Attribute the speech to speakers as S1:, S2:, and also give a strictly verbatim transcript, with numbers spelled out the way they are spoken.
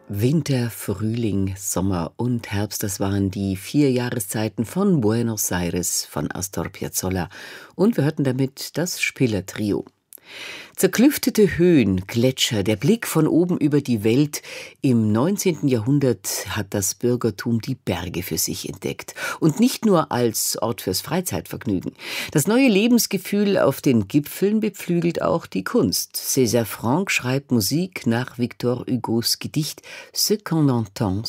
S1: Winter, Frühling, Sommer und Herbst, das waren die vier Jahreszeiten von Buenos Aires von Astor Piazzolla. Und wir hörten damit das Spiller-Trio. Zerklüftete Höhen, Gletscher, der Blick von oben über die Welt. Im neunzehnten Jahrhundert hat das Bürgertum die Berge für sich entdeckt. Und nicht nur als Ort fürs Freizeitvergnügen. Das neue Lebensgefühl auf den Gipfeln beflügelt auch die Kunst. César Franck schreibt Musik nach Victor Hugos Gedicht Ce qu'on entend